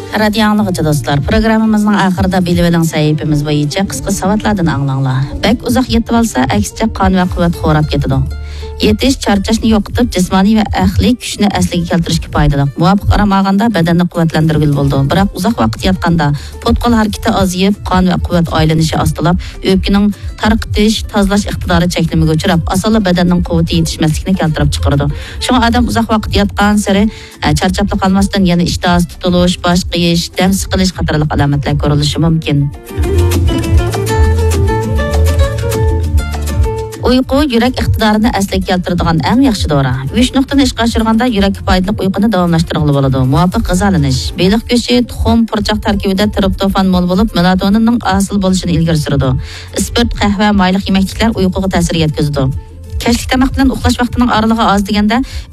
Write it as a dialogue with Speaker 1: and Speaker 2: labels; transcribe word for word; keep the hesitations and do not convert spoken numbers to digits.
Speaker 1: Radio anlıqçı dostlar, programımızın axırda bilivədən səhifimiz boyunca qısqa savatlardan anlanglar. Bək uzaq yetib alsa, əksicə qan və qüvvət xorab ketidi. Yetiş, charchashni yo'qitib, jismoniy va aqliy kuchni asliga keltirishga foydali. Muvofiq qaramaganda badanni quvvatlantirgil bo'ldi. Biroq uzoq vaqt yotganda potqol harakati ozayib, qon va quvvat aylanishi ostilab, o'pkaning tarqitish, tozalash iqtidori cheklimiga uchrab, asoli badanning quvvati yetishmasligini keltirib chiqaradi. Shunga odam uzoq vaqt yotgan sari charchab qolmasdan yana ishtihosi tutilish, bosh qiyish, dam siqilish qatorli alomatlar ko'rilishi mumkin. Uyqu yurak iqtidorini asliga keltiradigan eng yaxshi dori. uch nuqtani ishga oshirganda yurakka foydali uyquni davomlashtirg'ili bo'ladi. Muvofiq g'azalanish, beliq go'shti, tuxum, purchoq tarkibida triptofan mo'l bo'lib, melatoninning hosil bo'lishini ilgari suradi. Spirt, qahva, mayliq yemekliklar uyquga ta'sir yetkazadi. Kechlik tamoq bilan uxlash vaqtining oralig'i oz deganda